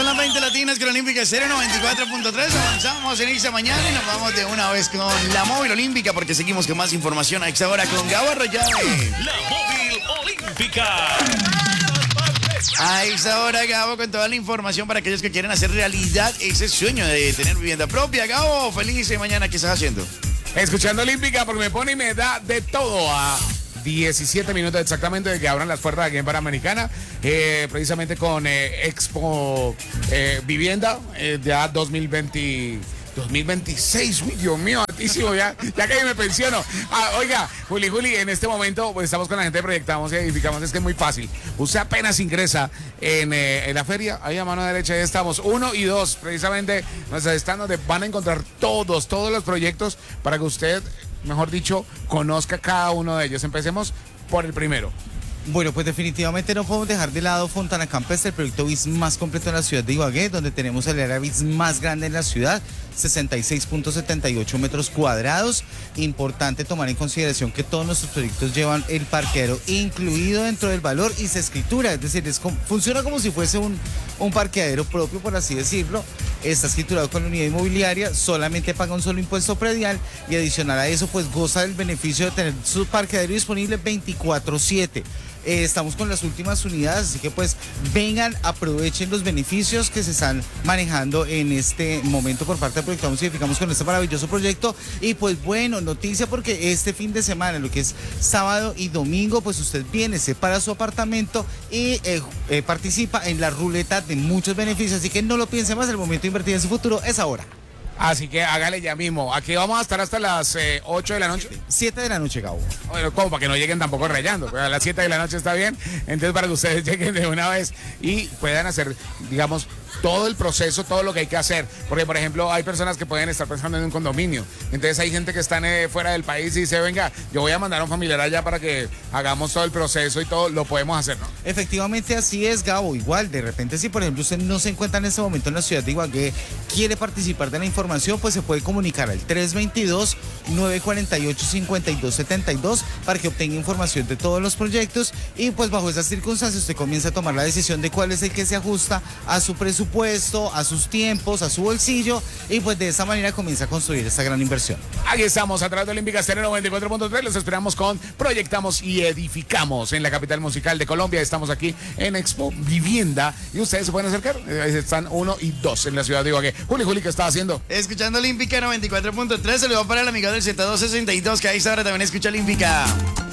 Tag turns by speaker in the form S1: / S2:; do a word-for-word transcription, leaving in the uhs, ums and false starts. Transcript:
S1: Son las veinte latinas con Olímpica Estéreo noventa y cuatro punto tres. Avanzamos en esta mañana y nos vamos de una vez con la móvil olímpica porque seguimos con más información a esta hora con Gabo Arroyave.
S2: La móvil olímpica.
S1: A esta hora, Gabo, con toda la información para aquellos que quieren hacer realidad ese sueño de tener vivienda propia. Gabo, feliz de mañana. ¿Qué estás haciendo?
S3: Escuchando Olímpica porque me pone y me da de todo a diecisiete minutos exactamente de que abran las puertas aquí en Panamericana, eh, precisamente con eh, Expo eh, Vivienda, eh, ya dos mil veinte, dos mil veintiséis, uy, Dios mío, altísimo, ya, ya que me pensiono. Ah, oiga, Juli, Juli, en este momento pues, estamos con la gente de Proyectamos y Edificamos, es que es muy fácil. Usted apenas ingresa en, eh, en la feria, ahí a mano derecha ya estamos, uno y dos, precisamente, nuestros stands donde van a encontrar todos, todos los proyectos para que usted, mejor dicho, conozca cada uno de ellos. Empecemos por el primero.
S4: Bueno, pues definitivamente no podemos dejar de lado Fontana Campestre, el proyecto B I S más completo en la ciudad de Ibagué, donde tenemos el área B I S más grande en la ciudad, sesenta y seis punto setenta y ocho metros cuadrados. Importante tomar en consideración que todos nuestros proyectos llevan el parqueadero incluido dentro del valor y se escritura, es decir, es como, funciona como si fuese un, un parqueadero propio, por así decirlo. Está escriturado con la unidad inmobiliaria, solamente paga un solo impuesto predial y adicional a eso, pues goza del beneficio de tener su parqueadero disponible veinticuatro siete. Eh, estamos con las últimas unidades, así que pues vengan, aprovechen los beneficios que se están manejando en este momento por parte de Proyectamos y Edificamos con este maravilloso proyecto. Y pues bueno, noticia porque este fin de semana, lo que es sábado y domingo, pues usted viene, separa su apartamento y eh, eh, participa en la ruleta de muchos beneficios, así que no lo piense más, el momento de invertir en su futuro es ahora.
S3: Así que hágale ya mismo. Aquí vamos a estar hasta las eh, ocho de la noche.
S4: siete de la noche, Gabo.
S3: Bueno, como para que no lleguen tampoco rayando. Pues a las siete de la noche está bien. Entonces, para que ustedes lleguen de una vez y puedan hacer, digamos, todo el proceso, todo lo que hay que hacer. Porque, por ejemplo, hay personas que pueden estar pensando en un condominio. Entonces, hay gente que está eh, fuera del país y dice, venga, yo voy a mandar a un familiar allá para que hagamos todo el proceso y todo lo podemos hacer, ¿no?
S4: Efectivamente, así es, Gabo. Igual, de repente, si por ejemplo usted no se encuentra en este momento en la ciudad de Ibagué, quiere participar de la información, pues se puede comunicar al tres veintidós, nueve cuarenta y ocho, cincuenta y dos setenta y dos para que obtenga información de todos los proyectos y pues bajo esas circunstancias usted comienza a tomar la decisión de cuál es el que se ajusta a su presupuesto, a sus tiempos, a su bolsillo y pues de esa manera comienza a construir esta gran inversión.
S3: Aquí estamos a través de Olímpica Estéreo noventa y cuatro punto tres, los esperamos con Proyectamos y Edificamos en la capital musical de Colombia. Estamos aquí en Expo Vivienda y ustedes se pueden acercar, están uno y dos en la ciudad de Ibagué. Juli, Juli, ¿qué está haciendo?
S1: Escuchando Olímpica noventa y cuatro punto tres, se le va para el amigo del Z doscientos sesenta y dos que a esta hora también escucha Olímpica.